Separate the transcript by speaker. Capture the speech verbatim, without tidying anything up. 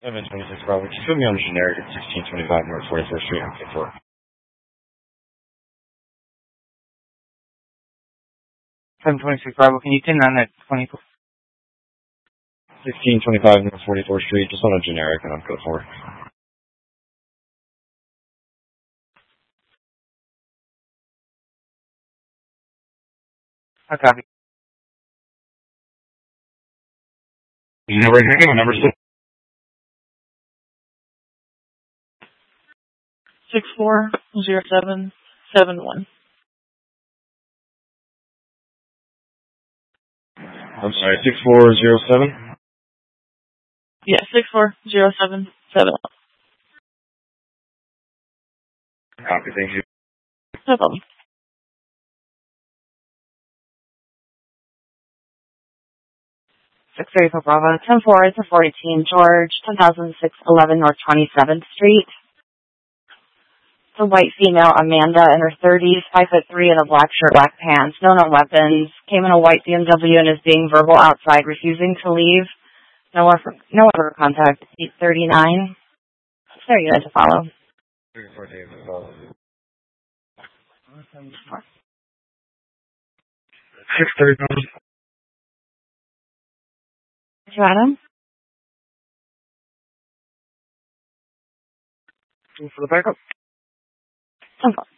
Speaker 1: M N twenty-six Bravo. Just put me on generic at sixteen twenty-five North forty-first Street. Okay, four. seven twenty-six Bravo. Can you pin on that twenty-four? sixteen twenty-five North forty-fourth Street. Just on a generic and I'll go for it. I copy. Number here, number six.
Speaker 2: Six four zero seven seven one.
Speaker 1: I'm sorry, six four zero seven?
Speaker 2: Yeah, six four zero seven seven one.
Speaker 1: Copy, thank you.
Speaker 2: No problem.
Speaker 3: six thirty-four Bravo, ten four to fourteen George, ten thousand six eleven North twenty-seventh Street. It's a white female, Amanda, in her thirties, five foot three, in a black shirt, black pants, no known weapons, came in a white B M W and is being verbal outside, refusing to leave. No other, no other contact, eight thirty-nine. Sorry, you guys to follow.
Speaker 1: thirty-four days to follow. six thirty-nine.
Speaker 3: Did you Adam?
Speaker 1: For the backup?
Speaker 3: ten four.